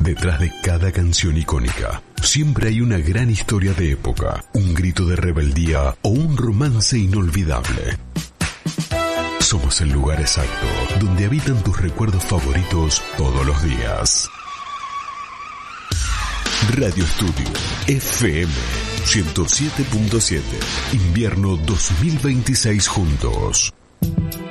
Detrás de cada canción icónica, siempre hay una gran historia de época, un grito de rebeldía o un romance inolvidable. Somos el lugar exacto donde habitan tus recuerdos favoritos todos los días. Radio Estudio FM 107.7. Invierno 2026 juntos.